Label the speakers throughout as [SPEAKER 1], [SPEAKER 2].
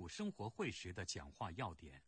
[SPEAKER 1] 生活会时的讲话要点。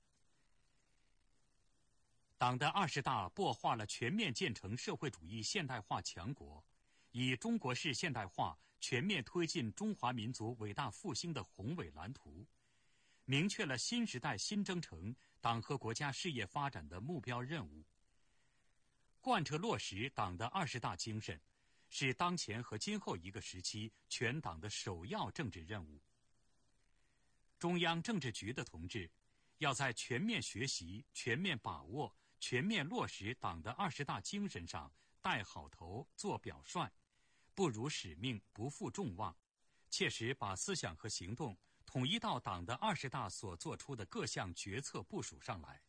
[SPEAKER 1] 党的20大擘画了全面建成社会主义现代化强国，以中国式现代化全面推进中华民族伟大复兴的宏伟蓝图，明确了新时代新征程党和国家事业发展的目标任务。贯彻落实党的20大精神，是当前和今后一个时期全党的首要政治任务。中央政治局的同志要在全面学习、全面把握、全面落实党的20大精神上带好头、做表率，不辱使命、不负众望，切实把思想和行动统一到党的20大所做出的各项决策部署上来。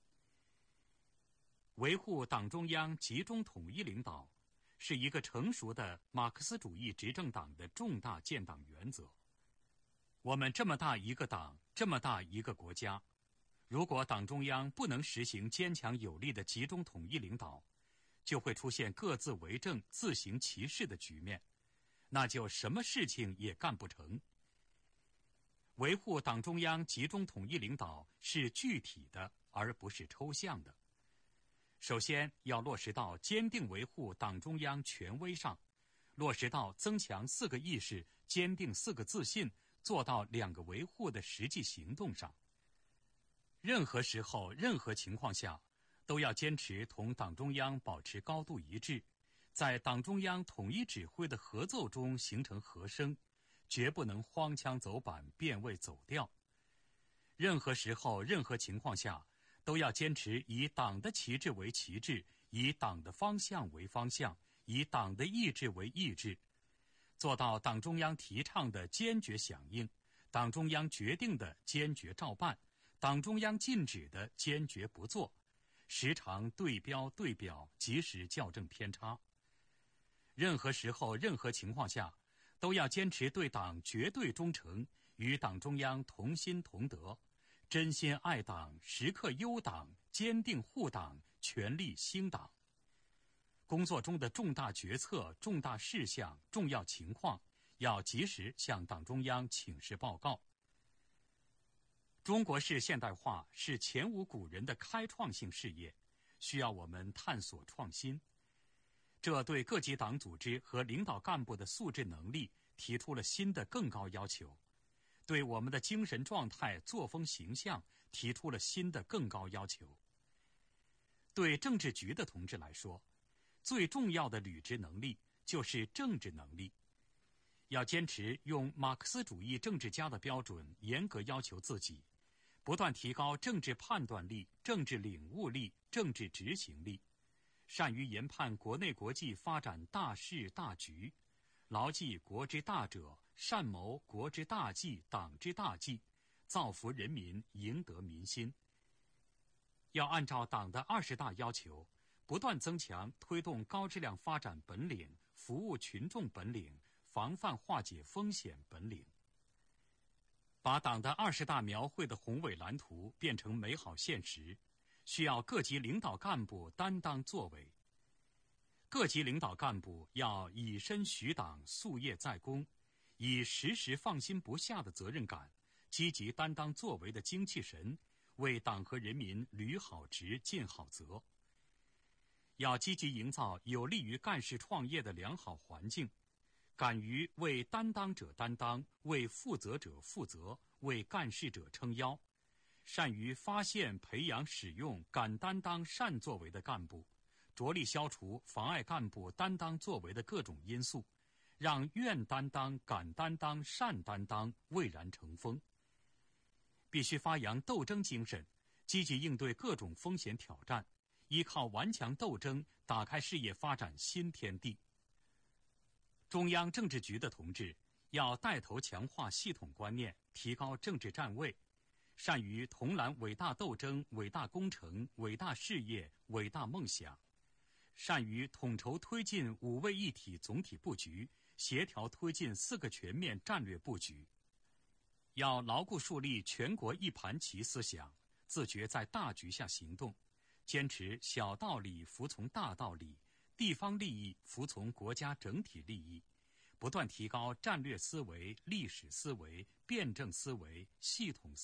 [SPEAKER 1] 维护党中央集中统一领导，是一个成熟的马克思主义执政党的重大建党原则。我们这么大一个党，这么大一个国家，如果党中央不能实行坚强有力的集中统一领导，就会出现各自为政、自行其事的局面，那就什么事情也干不成。维护党中央集中统一领导是具体的，而不是抽象的。首先要落实到坚定维护党中央权威上，落实到增强4个意识、坚定4个自信，做到2个维护的实际行动上。任何时候、任何情况下，都要坚持同党中央保持高度一致，在党中央统一指挥的合奏中形成和声，绝不能荒腔走板、变味走调。任何时候、任何情况下，都要坚持以党的旗帜为旗帜，以党的方向为方向，以党的意志为意志，做到党中央提倡的坚决响应，党中央决定的坚决照办，党中央禁止的坚决不做，时常对标对表，及时校正偏差。任何时候、任何情况下，都要坚持对党绝对忠诚，与党中央同心同德，真心爱党，时刻忧党，坚定护党，全力兴党。工作中的重大决策、重大事项、重要情况，要及时向党中央请示报告。中国式现代化是前无古人的开创性事业，需要我们探索创新。这对各级党组织和领导干部的素质能力提出了新的更高要求，对我们的精神状态、作风形象提出了新的更高要求。对政治局的同志来说，最重要的履职能力就是政治能力，要坚持用马克思主义政治家的标准严格要求自己，不断提高政治判断力、政治领悟力、政治执行力，善于研判国内国际发展大势大局，牢记国之大者，善谋国之大计、党之大计，造福人民，赢得民心。要按照党的20大要求，不断增强推动高质量发展本领、服务群众本领、防范化解风险本领。把党的20大描绘的宏伟蓝图变成美好现实，需要各级领导干部担当作为。各级领导干部要以身许党、夙业在公，以时时放心不下的责任感，积极担当作为的精气神，为党和人民履好职、尽好责。要积极营造有利于干事创业的良好环境，敢于为担当者担当，为负责者负责，为干事者撑腰，善于发现、培养、使用敢担当、善作为的干部，着力消除妨碍干部担当作为的各种因素，让愿担当、敢担当、善担当蔚然成风。必须发扬斗争精神，积极应对各种风险挑战，依靠顽强斗争打开事业发展新天地。中央政治局的同志要带头强化系统观念，提高政治站位，善于统揽伟大斗争、伟大工程、伟大事业、伟大梦想，善于统筹推进5位一体总体布局，协调推进4个全面战略布局。要牢固树立全国一盘棋思想，自觉在大局下行动，坚持小道理服从大道理，地方利益服从国家整体利益，不断提高战略思维、历史思维、辩证思维、系统思维。